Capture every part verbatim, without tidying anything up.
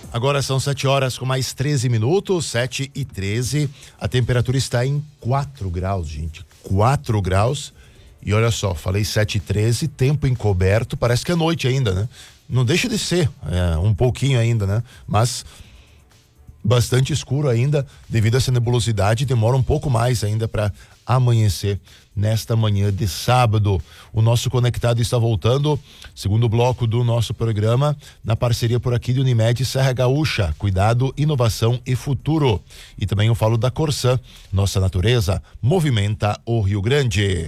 Agora são sete horas com mais treze minutos, sete e treze. A temperatura está em quatro graus, gente. quatro graus. E olha só, falei sete e treze, tempo encoberto, parece que é noite ainda, né? Não deixa de ser, é, um pouquinho ainda, né? Mas bastante escuro ainda, devido a essa nebulosidade, demora um pouco mais ainda para amanhecer nesta manhã de sábado. O nosso Conectado está voltando, segundo bloco do nosso programa, na parceria por aqui de Unimed Serra Gaúcha, cuidado, inovação e futuro. E também eu falo da Corsã, nossa natureza movimenta o Rio Grande.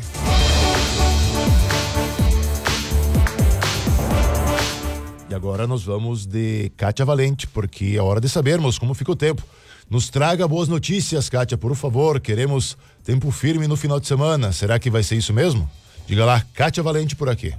E agora nós vamos de Kátia Valente, porque é hora de sabermos como fica o tempo. Nos traga boas notícias, Kátia, por favor. Queremos tempo firme no final de semana. Será que vai ser isso mesmo? Diga lá, Kátia Valente por aqui.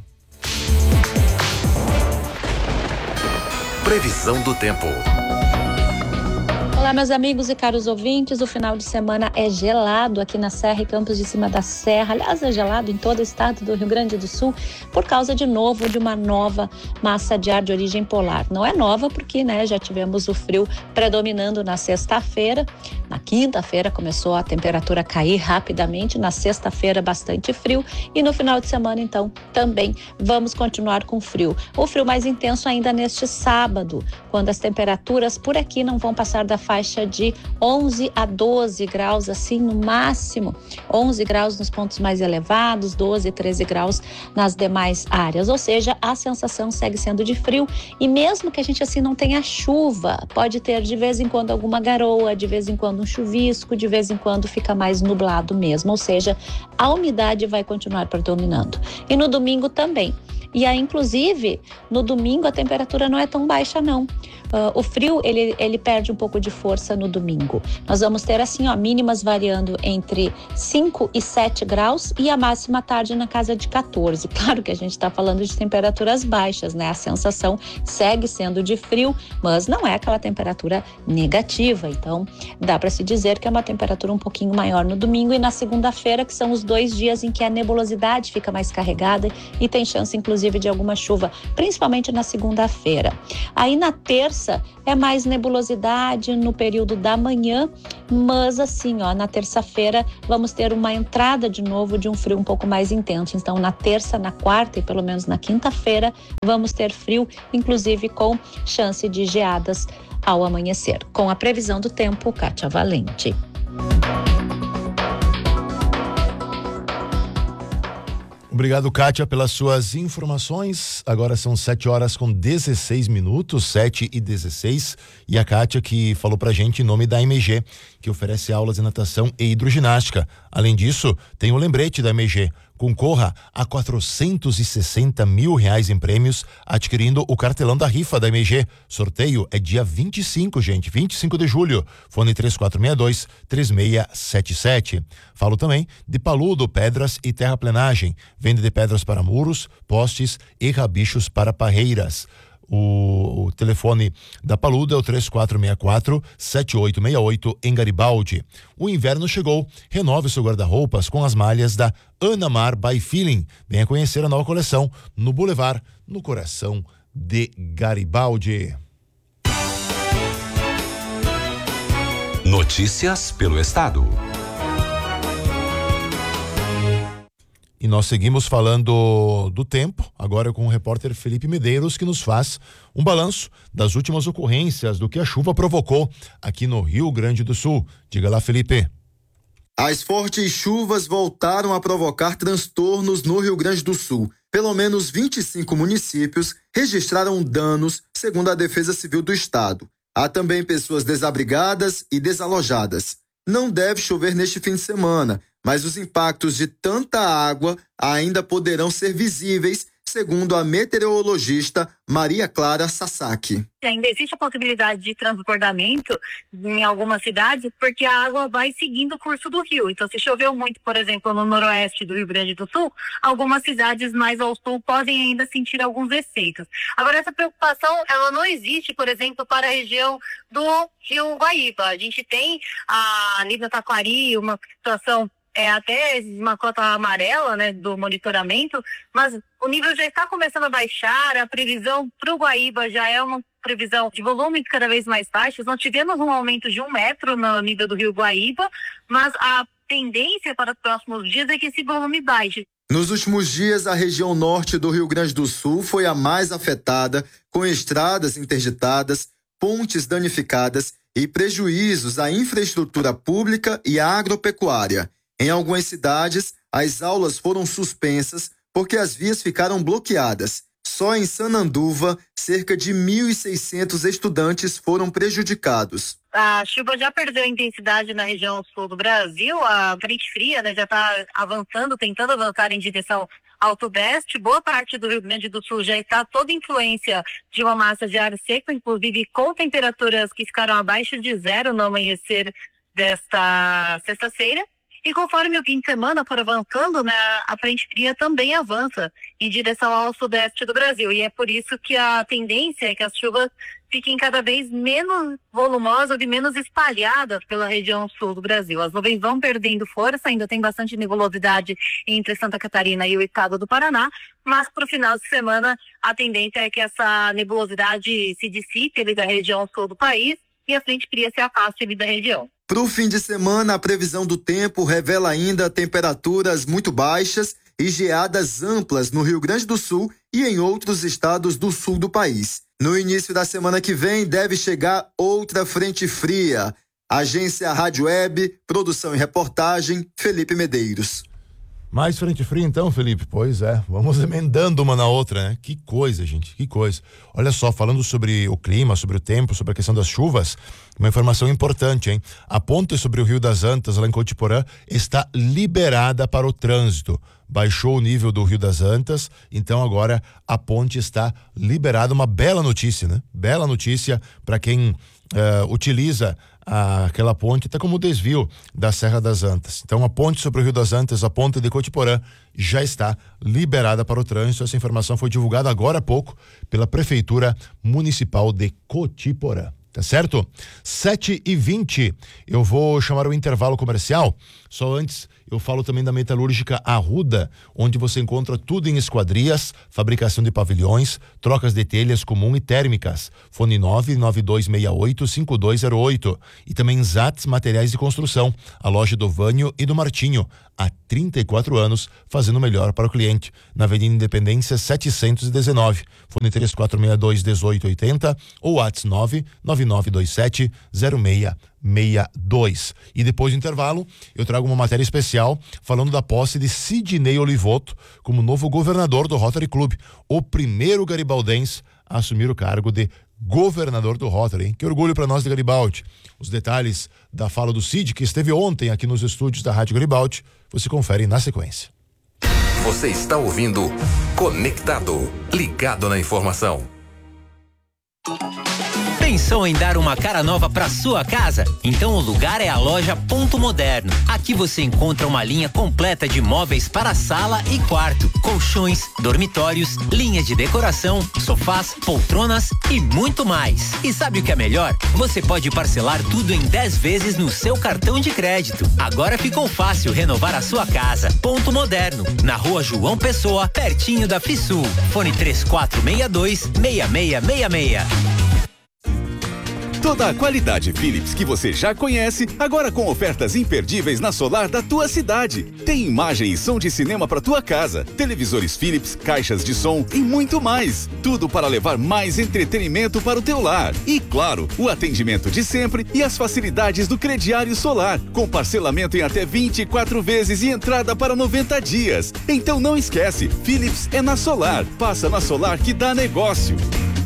Previsão do tempo. Olá, meus amigos e caros ouvintes, o final de semana é gelado aqui na Serra e Campos de Cima da Serra. Aliás, é gelado em todo o estado do Rio Grande do Sul por causa, de novo, de uma nova massa de ar de origem polar. Não é nova porque, né, já tivemos o frio predominando na sexta-feira. Na quinta-feira começou a temperatura a cair rapidamente, na sexta-feira bastante frio e no final de semana, então, também vamos continuar com frio. O frio mais intenso ainda neste sábado, quando as temperaturas por aqui não vão passar da faixa faixa de onze a doze graus, assim, no máximo. onze graus nos pontos mais elevados, doze, treze graus nas demais áreas. Ou seja, a sensação segue sendo de frio e mesmo que a gente assim não tenha chuva, pode ter de vez em quando alguma garoa, de vez em quando um chuvisco, de vez em quando fica mais nublado mesmo. Ou seja, a umidade vai continuar predominando. E no domingo também. E aí, inclusive, no domingo a temperatura não é tão baixa, não. Uh, o frio, ele, ele perde um pouco de força no domingo. Nós vamos ter, assim, ó, mínimas variando entre cinco e sete graus e a máxima à tarde na casa de quatorze. Claro que a gente está falando de temperaturas baixas, né? A sensação segue sendo de frio, mas não é aquela temperatura negativa. Então, dá para se dizer que é uma temperatura um pouquinho maior no domingo e na segunda-feira, que são os dois dias em que a nebulosidade fica mais carregada e tem chance, inclusive, de alguma chuva, principalmente na segunda-feira. Aí na terça é mais nebulosidade no período da manhã, mas assim, ó, na terça-feira vamos ter uma entrada de novo de um frio um pouco mais intenso. Então, na terça, na quarta e pelo menos na quinta-feira, vamos ter frio, inclusive com chance de geadas ao amanhecer. Com a previsão do tempo, Kátia Valente. Obrigado, Kátia, pelas suas informações. Agora são sete horas com dezesseis minutos, sete e dezesseis. E a Kátia que falou pra gente em nome da M G, que oferece aulas de natação e hidroginástica. Além disso, tem o lembrete da M G. Concorra a quatrocentos e sessenta mil reais em prêmios adquirindo o cartelão da rifa da M G. Sorteio é dia vinte e cinco, gente, vinte e cinco de julho. Fone três quatro seis dois, três seis sete sete. Falo também de Paludo, pedras e terraplenagem. Vende de pedras para muros, postes e rabichos para parreiras. O, o telefone da Paludo é o três quatro seis quatro, sete oito seis oito em Garibaldi. O inverno chegou, renove seu guarda-roupas com as malhas da Anamar by Feeling. Venha conhecer a nova coleção no Boulevard, no coração de Garibaldi. Notícias pelo estado. E nós seguimos falando do tempo, agora com o repórter Felipe Medeiros, que nos faz um balanço das últimas ocorrências do que a chuva provocou aqui no Rio Grande do Sul. Diga lá, Felipe. As fortes chuvas voltaram a provocar transtornos no Rio Grande do Sul. Pelo menos vinte e cinco municípios registraram danos, segundo a Defesa Civil do Estado. Há também pessoas desabrigadas e desalojadas. Não deve chover neste fim de semana, mas os impactos de tanta água ainda poderão ser visíveis, segundo a meteorologista Maria Clara Sasaki. Ainda existe a possibilidade de transbordamento em algumas cidades, porque a água vai seguindo o curso do rio. Então, se choveu muito, por exemplo, no noroeste do Rio Grande do Sul, algumas cidades mais ao sul podem ainda sentir alguns efeitos. Agora, essa preocupação, ela não existe, por exemplo, para a região do Rio Guaíba. A gente tem, a nível Taquari, uma situação é, até uma cota amarela, né, do monitoramento, mas o nível já está começando a baixar. A previsão para o Guaíba já é uma previsão de volumes cada vez mais baixos. Nós tivemos um aumento de um metro no nível do rio Guaíba, mas a tendência para os próximos dias é que esse volume baixe. Nos últimos dias, a região norte do Rio Grande do Sul foi a mais afetada, com estradas interditadas, pontes danificadas e prejuízos à infraestrutura pública e à agropecuária. Em algumas cidades, as aulas foram suspensas porque as vias ficaram bloqueadas. Só em Sananduva, cerca de mil e seiscentos estudantes foram prejudicados. A chuva já perdeu intensidade na região sul do Brasil. A frente fria, né, já está avançando, tentando avançar em direção ao sudeste. Boa parte do Rio Grande do Sul já está sob influência de uma massa de ar seco, inclusive com temperaturas que ficaram abaixo de zero no amanhecer desta sexta-feira. E conforme o fim de semana for avançando, né, a frente fria também avança em direção ao sudeste do Brasil. E é por isso que a tendência é que as chuvas fiquem cada vez menos volumosas e menos espalhadas pela região sul do Brasil. As nuvens vão perdendo força, ainda tem bastante nebulosidade entre Santa Catarina e o estado do Paraná, mas para o final de semana a tendência é que essa nebulosidade se dissipe ali da região sul do país e a frente fria se afaste ali da região. Para o fim de semana, a previsão do tempo revela ainda temperaturas muito baixas e geadas amplas no Rio Grande do Sul e em outros estados do sul do país. No início da semana que vem, deve chegar outra frente fria. Agência Rádio Web, produção e reportagem, Felipe Medeiros. Mais frente fria então, Felipe? Pois é, vamos emendando uma na outra, né? Que coisa, gente, que coisa. Olha só, falando sobre o clima, sobre o tempo, sobre a questão das chuvas, uma informação importante, hein? A ponte sobre o Rio das Antas, lá em Cotiporã, está liberada para o trânsito. Baixou o nível do Rio das Antas, então agora a ponte está liberada. Uma bela notícia, né? Bela notícia para quem uh, utiliza a, aquela ponte, até como desvio da Serra das Antas. Então a ponte sobre o Rio das Antas, a ponte de Cotiporã, já está liberada para o trânsito. Essa informação foi divulgada agora há pouco pela Prefeitura Municipal de Cotiporã. Tá certo? sete e vinte. Eu vou chamar o intervalo comercial. Só antes, eu falo também da Metalúrgica Arruda, onde você encontra tudo em esquadrias, fabricação de pavilhões, trocas de telhas comum e térmicas. Fone nove nove dois seis oito cinco dois zero oito. E também Zatz Materiais de Construção, a loja do Vânio e do Martinho. Há trinta e quatro anos, fazendo melhor para o cliente. Na Avenida Independência setecentos e dezenove. Fone três quatro seis dois um oito oito zero ou WhatsApp nove nove nove dois sete zero seis seis dois. E depois do intervalo, eu trago uma matéria especial falando da posse de Sidney Olivoto como novo governador do Rotary Club, o primeiro garibaldense a assumir o cargo de governador do Rotary, hein? Que orgulho para nós de Garibaldi. Os detalhes da fala do Cid, que esteve ontem aqui nos estúdios da Rádio Garibaldi, você confere na sequência. Você está ouvindo Conectado, ligado na informação. Pensou em dar uma cara nova para sua casa? Então o lugar é a loja Ponto Moderno. Aqui você encontra uma linha completa de móveis para sala e quarto, colchões, dormitórios, linha de decoração, sofás, poltronas e muito mais. E sabe o que é melhor? Você pode parcelar tudo em dez vezes no seu cartão de crédito. Agora ficou fácil renovar a sua casa. Ponto Moderno, na Rua João Pessoa, pertinho da Fisul. Fone três quatro seis dois seis seis seis seis. Toda a qualidade Philips que você já conhece, agora com ofertas imperdíveis na Solar da tua cidade. Tem imagem e som de cinema para tua casa, televisores Philips, caixas de som e muito mais. Tudo para levar mais entretenimento para o teu lar. E claro, o atendimento de sempre e as facilidades do crediário Solar, com parcelamento em até vinte e quatro vezes e entrada para noventa dias. Então não esquece, Philips é na Solar. Passa na Solar que dá negócio.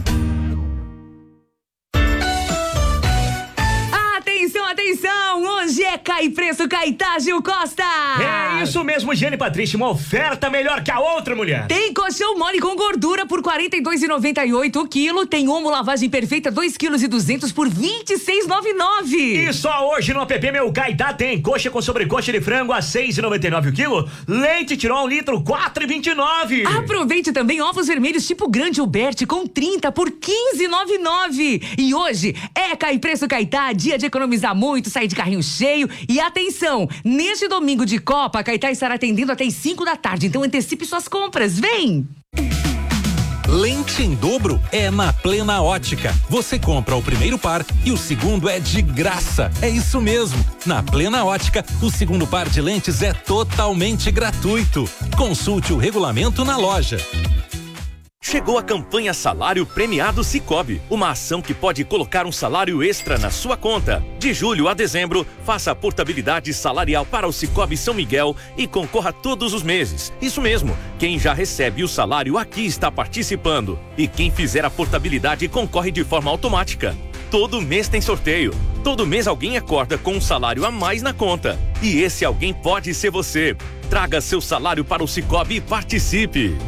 Atenção, hoje é Cai Preço Caetá, Gil Costa. É isso mesmo, Giane Patrícia, uma oferta melhor que a outra, mulher. Tem colchão mole com gordura por quarenta e dois reais e noventa e oito o quilo, tem omo lavagem perfeita dois quilos e duzentos por vinte e seis reais e noventa e nove. E só hoje no app Meu Caetá tem coxa com sobrecoxa de frango a seis reais e noventa e nove o quilo, leite tirou um litro quatro reais e vinte e nove. Aproveite também ovos vermelhos tipo grande Uberte com trinta por quinze reais e noventa e nove. E hoje é Cai Preço Caetá, dia de economizar muito, sair de carrinho cheio E atenção, neste domingo de Copa, a Caetá estará atendendo até as cinco da tarde, então antecipe suas compras, vem! Lente em dobro é na Plena Ótica. Você compra o primeiro par e o segundo é de graça. É isso mesmo. Na Plena Ótica, o segundo par de lentes é totalmente gratuito. Consulte o regulamento na loja. Chegou a campanha Salário Premiado Sicoob, uma ação que pode colocar um salário extra na sua conta. De julho a dezembro, faça a portabilidade salarial para o Sicoob São Miguel e concorra todos os meses. Isso mesmo, quem já recebe o salário aqui está participando. E quem fizer a portabilidade concorre de forma automática. Todo mês tem sorteio. Todo mês alguém acorda com um salário a mais na conta. E esse alguém pode ser você. Traga seu salário para o Sicoob e participe.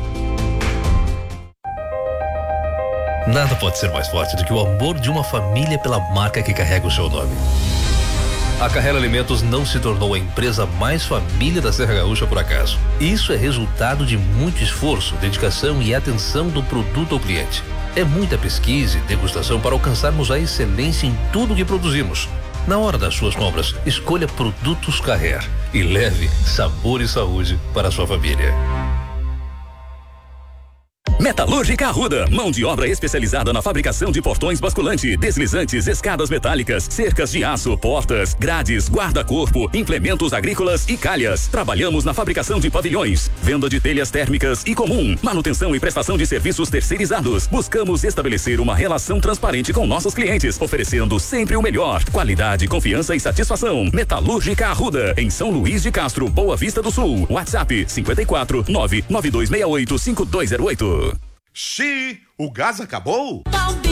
Nada pode ser mais forte do que o amor de uma família pela marca que carrega o seu nome. A Carrera Alimentos não se tornou a empresa mais família da Serra Gaúcha por acaso. Isso é resultado de muito esforço, dedicação e atenção do produto ao cliente. É muita pesquisa e degustação para alcançarmos a excelência em tudo que produzimos. Na hora das suas compras, escolha Produtos Carrer e leve sabor e saúde para a sua família. Metalúrgica Arruda, mão de obra especializada na fabricação de portões basculante, deslizantes, escadas metálicas, cercas de aço, portas, grades, guarda-corpo, implementos agrícolas e calhas. Trabalhamos na fabricação de pavilhões, venda de telhas térmicas e comum, manutenção e prestação de serviços terceirizados. Buscamos estabelecer uma relação transparente com nossos clientes, oferecendo sempre o melhor, qualidade, confiança e satisfação. Metalúrgica Arruda, em São Luís de Castro, Boa Vista do Sul. WhatsApp cinco quatro nove nove dois seis oito cinco dois zero oito. Xiii, o gás acabou?